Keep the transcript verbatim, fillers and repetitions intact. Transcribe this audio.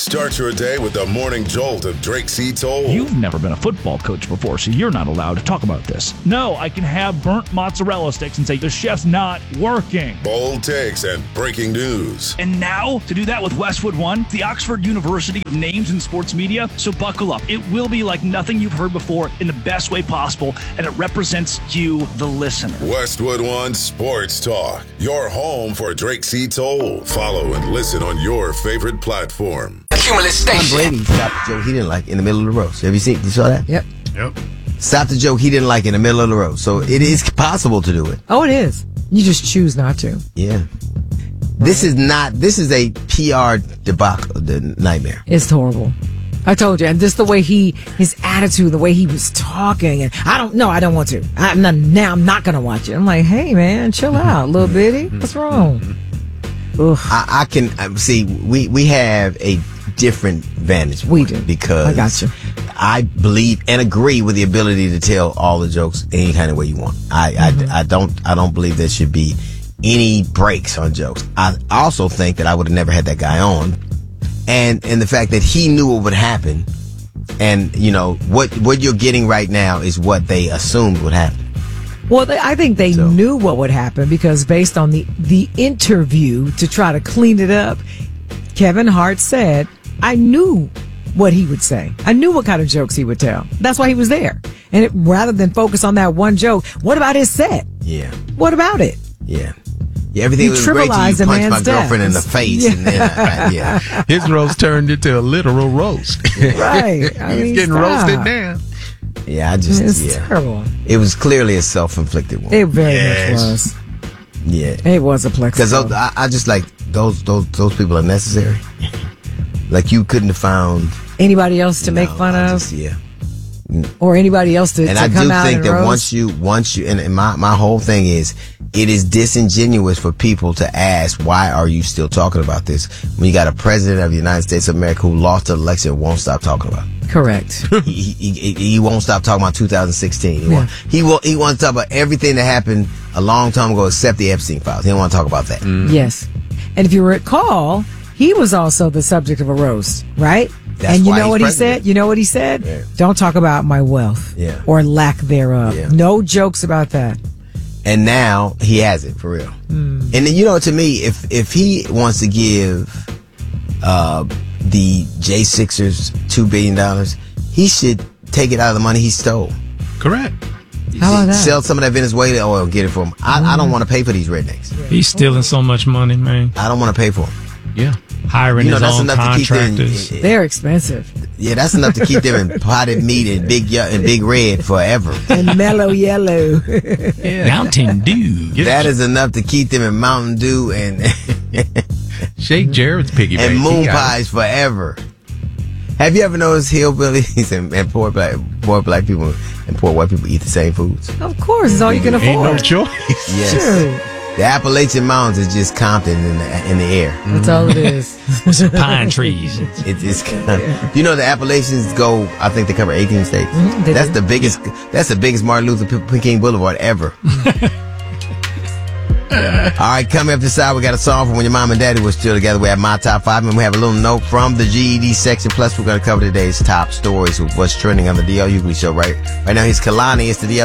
Start your day with the morning jolt of Drake C. Toll. You've never been a football coach before, so you're not allowed to talk about this. No, I can have burnt mozzarella sticks and say the chef's not working. Bold takes and breaking news. And now, to do that with Westwood One, the Oxford University of names in sports media, so buckle up. It will be like nothing you've heard before in the best way possible, and it represents you, the listener. Westwood One Sports Talk, your home for Drake C. Toll. Follow and listen on your favorite platform. Cumulus Station. Tom Brady stopped a joke he didn't like in the middle of the roast. Have you seen? You saw that? Yep. Yep. Stopped a joke he didn't like in the middle of the roast. So it is possible to do it. Oh, it is. You just choose not to. Yeah. This is not. This is a P R debacle, the nightmare. It's horrible. I told you, and just the way he, his attitude, the way he was talking, and I don't know, I don't want to. I'm not, now I'm not going to watch it. I'm like, hey man, chill out, little bitty. What's wrong? Ugh. I, I can um, see. We we have a different vantage point. We do because I got you. I believe and agree with the ability to tell all the jokes any kind of way you want. I mm-hmm. I, I don't I don't believe there should be any breaks on jokes. I also think that I would have never had that guy on, and and the fact that he knew what would happen, and you know what what you're getting right now is what they assumed would happen. Well, they, I think they so. knew what would happen because based on the the interview to try to clean it up, Kevin Hart said, "I knew what he would say. I knew what kind of jokes he would tell. That's why he was there." And it, rather than focus on that one joke, what about his set? Yeah. What about it? Yeah. Yeah, everything you was great till you punched my death. girlfriend in the face. Yeah. And then I, I, yeah. His roast turned into a literal roast. Right. I He's mean, getting stop. roasted now. Yeah, I just, it's yeah. terrible. It was clearly a self-inflicted one. It very yes. much was. Yeah. It was a plex. Because I, I just like, those, those, those people are necessary. Like you couldn't have found anybody else to you make know, fun I of. Just, yeah. Or anybody else to, and to I come do out think and that roast. once you, once you, and, and my, my whole thing is, it is disingenuous for people to ask, why are you still talking about this? When you got a president of the United States of America who lost the election and won't stop talking about it. Correct. he, he, he, he won't stop talking about two thousand sixteen. He, Yeah. won't, he, will, he wants to talk about everything that happened a long time ago except the Epstein files. He don't want to talk about that. Mm. Yes. And if you recall, he was also the subject of a roast, right? That's and you why know he's what president. he said? You know what he said? Yeah. Don't talk about my wealth Yeah. or lack thereof. Yeah. No jokes about that. And now he has it for real. Mm. And then, you know, to me, if if he wants to give uh, the J Sixers two billion dollars, he should take it out of the money he stole. Correct. How about that? Sell some of that Venezuela oil, get it for him. I, mm. I don't want to pay for these rednecks. He's stealing so much money, man. I don't want to pay for them. Yeah. Hiring you know, his that's own enough to keep them in, contractors. in, They're expensive. Yeah, that's enough to keep them in potted meat and big ye- and big red forever. And mellow yellow. Yeah. Mountain Dew. That is enough to keep them in Mountain Dew and Shake Jarrett's piggy bank. and moon He got pies forever. Have you ever noticed hillbillies and, and poor black poor black people and poor white people eat the same foods? Of course, it's all you can afford. Ain't no choice. Yes. True. The Appalachian Mountains is just Compton in the, in the air. That's all it is. Pine trees. It, it's you know the Appalachians go. I think they cover eighteen states. Mm-hmm, they that's do. the biggest. That's the biggest Martin Luther King Boulevard ever. All right, coming up this hour, we got a song from when your mom and daddy were still together. We have my top five, and we have a little note from the G E D section. Plus, we're going to cover today's top stories of what's trending on the D L Hughley Show. Right, right now, he's Kalani. It's the D L